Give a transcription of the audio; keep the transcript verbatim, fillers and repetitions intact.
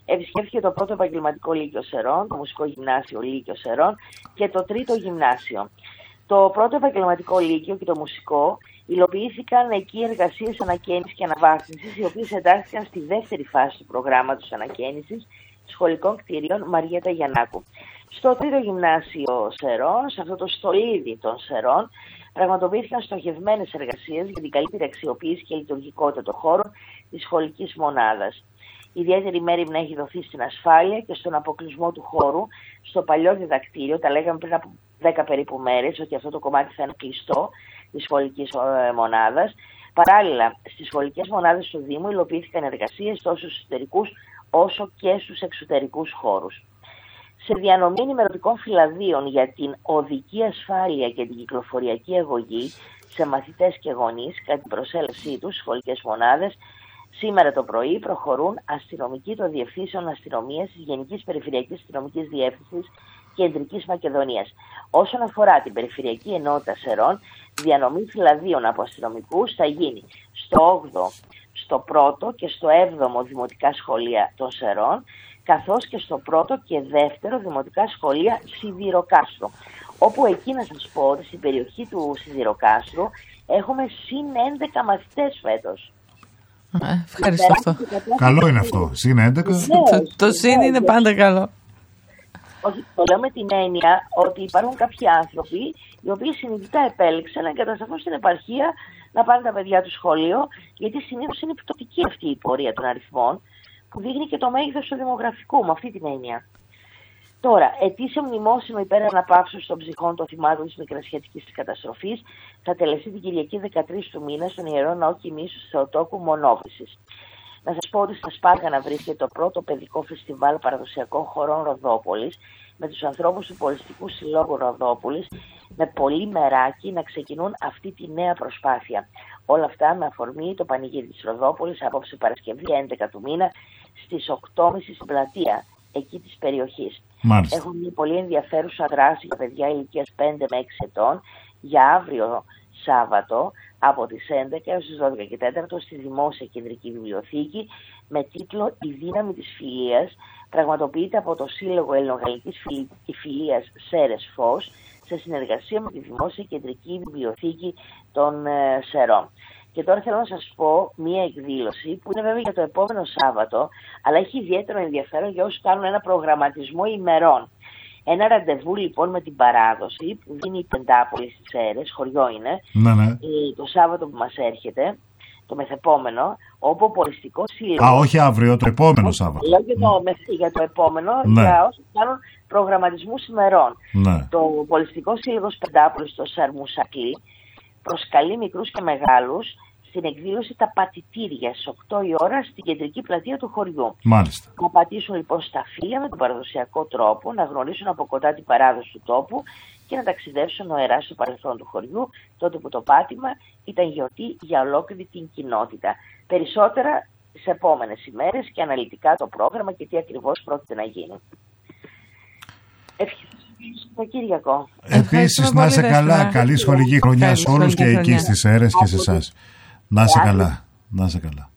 επισκέφθηκε το πρώτο επαγγελματικό Λύκειο Σερών, το Μουσικό Γυμνάσιο Λύκειο Σερών και το τρίτο γυμνάσιο. Το πρώτο επαγγελματικό Λύκειο και το μουσικό υλοποιήθηκαν εκεί εργασίες ανακαίνησης και αναβάθμισης, οι οποίες εντάχθηκαν στη δεύτερη φάση του προγράμματος ανακαίνησης σχολικών κτηρίων Μαριέτα Γιαννάκου. Στο τρίτο γυμνάσιο Σερών, σε αυτό το στολίδι των Σερών, πραγματοποιήθηκαν στοχευμένες εργασίες για την καλύτερη αξιοποίηση και λειτουργικότητα των χώρων της σχολικής μονάδας. Ιδιαίτερη μέριμνα έχει δοθεί στην ασφάλεια και στον αποκλεισμό του χώρου. Στο παλιό διδακτήριο, τα λέγαμε πριν από δέκα περίπου μέρες, ότι αυτό το κομμάτι θα είναι κλειστό της σχολικής μονάδας. Παράλληλα, στις σχολικές μονάδες του Δήμου υλοποιήθηκαν εργασίες τόσο στους εσωτερικούς όσο και στους εξωτερικούς χώρους. Σε διανομή ενημερωτικών φυλαδίων για την οδική ασφάλεια και την κυκλοφοριακή αγωγή σε μαθητές και γονείς κατά την προσέλευσή τους στις σχολικές μονάδες, σήμερα το πρωί προχωρούν αστυνομικοί των Διευθύνσεων Αστυνομίας της Γενικής Περιφερειακής Αστυνομικής Διεύθυνσης Κεντρικής Μακεδονίας. Όσον αφορά την Περιφερειακή Ενότητα Σερών, διανομή φυλαδίων από αστυνομικούς θα γίνει στο όγδοο, στο πρώτο και στο έβδομο Δημοτικά Σχολεία των Σερών, καθώς και στο πρώτο και δεύτερο Δημοτικά Σχολεία Σιδηροκάστρου. Όπου εκεί να σας πω ότι στην περιοχή του Σιδηροκάστρου έχουμε συν έντεκα μαθητές φέτος. Ε, ευχαριστώ αυτό. Καλό είναι αυτό. Συν έντεκα. Το, το συν είναι πάντα καλό. Όχι, το λέω με την έννοια ότι υπάρχουν κάποιοι άνθρωποι οι οποίοι συνειδητά επέλεξαν να εγκατασταθούν στην επαρχία, να πάνε τα παιδιά του σχολείο, γιατί συνήθως είναι πτωτική αυτή η πορεία των αριθμών, που δείχνει και το μέγεθος του δημογραφικού, με αυτή την έννοια. Τώρα, ετήσιο μνημόσυνο υπέρ αναπαύσεως των ψυχών των θυμάτων της μικρασιατικής καταστροφής θα τελεστεί την Κυριακή δεκατρείς του μήνα στον Ιερό Ναό Κοιμήσου της Θεοτόκου Μονόβρησης. Να σας πω ότι στα Σπάργανα βρίσκεται το πρώτο παιδικό φεστιβάλ παραδοσιακών χωρών Ροδόπολης, με τους ανθρώπους του Πολιστικού Συλλόγου Ροδόπολης, με πολύ μεράκι να ξεκινούν αυτή τη νέα προσπάθεια. Όλα αυτά με αφορμή το πανηγύρι της Ροδόπολης απόψε Παρασκευή έντεκα του μήνα στις οκτώ και μισή στην πλατεία εκεί της περιοχής. Μάλιστα. Έχουν μια πολύ ενδιαφέρουσα δράση για παιδιά ηλικίας πέντε με έξι ετών για αύριο Σάββατο από τις έντεκα έως τις δώδεκα και τέσσερα στη Δημόσια Κεντρική Βιβλιοθήκη με τίτλο «Η δύναμη της φιλίας». Πραγματοποιείται από το Σύλλογο Ελληνογαλλικής Φιλίας Σέρες Φως σε συνεργασία με τη Δημόσια Κεντρική Βιβλιοθήκη των ε, Σερών. Και τώρα θέλω να σας πω μία εκδήλωση που είναι βέβαια για το επόμενο Σάββατο, αλλά έχει ιδιαίτερο ενδιαφέρον για όσους κάνουν ένα προγραμματισμό ημερών. Ένα ραντεβού λοιπόν με την παράδοση που δίνει η Πεντάπολη στις Σέρες, χωριό είναι, ναι, ναι. το Σάββατο που μας έρχεται, το μεθεπόμενο, όπου ο Πολιστικός Σύλλογος... Α, όχι αύριο, το επόμενο Σάββατο. Λέω για το, ναι. για το επόμενο, ναι. για όσους κάνουν προγραμματισμούς ημερών. Ναι. Το Πολιστικός Σύλλογος Πεντάπολης, το Σαρμουσακλή, προσκαλεί μικρούς και μεγάλους στην εκδήλωση «Τα Πατητήρια» στις οκτώ η ώρα στην κεντρική πλατεία του χωριού. Μάλιστα. Να πατήσουν λοιπόν στα φύλλα με τον παραδοσιακό τρόπο, να γνωρίσουν από κοντά την παράδοση του τόπου και να ταξιδέψουν νοερά στο παρελθόν του χωριού, τότε που το πάτημα ήταν γιορτή για ολόκληρη την κοινότητα. Περισσότερα τις επόμενες ημέρες και αναλυτικά το πρόγραμμα και τι ακριβώς πρόκειται να γίνει. Ευχαριστώ. Επίσης να είσαι καλά, καλή σχολική χρονιά σε όλους και εκεί στις Σέρες και σε εσάς. Να είσαι καλά, να είσαι καλά.